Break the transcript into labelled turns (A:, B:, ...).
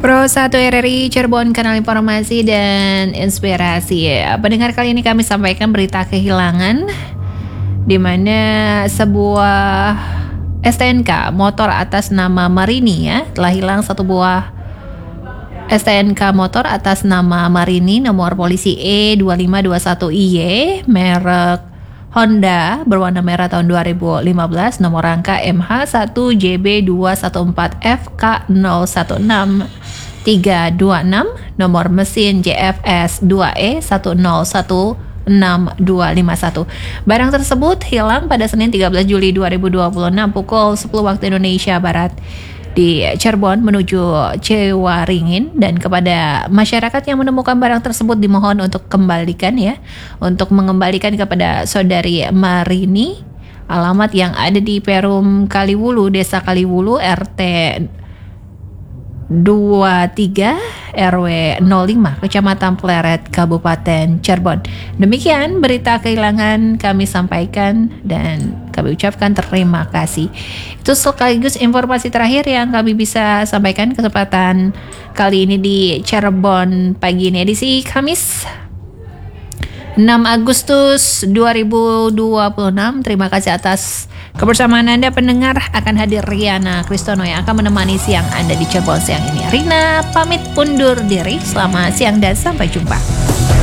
A: Pro 1 RRI Cirebon, kanal informasi dan inspirasi. Pendengar, kali ini kami sampaikan berita kehilangan di mana sebuah STNK motor atas nama Marini telah hilang. Satu buah STNK motor atas nama Marini nomor polisi E2521IY merek Honda berwarna merah tahun 2015, nomor rangka MH1JB214FK016326, nomor mesin JFS2E 1016251. Barang tersebut hilang pada Senin 13 Juli 2026 pukul 10 waktu Indonesia Barat di Cirebon menuju Cewaringin, dan kepada masyarakat yang menemukan barang tersebut dimohon untuk mengembalikan kepada saudari Marini alamat yang ada di Perum Kaliwulu, Desa Kaliwulu, RT 23 RW 05 Kecamatan Pleret, Kabupaten Cirebon. Demikian berita kehilangan kami sampaikan dan kami ucapkan terima kasih. Itu sekaligus informasi terakhir yang kami bisa sampaikan kesempatan kali ini di Cirebon pagi ini, edisi Kamis 6 Agustus 2026. Terima kasih atas kebersamaan Anda pendengar. Akan hadir Riana Kristono yang akan menemani siang Anda di Cirebon siang ini. Rina pamit undur diri. Selamat siang dan sampai jumpa.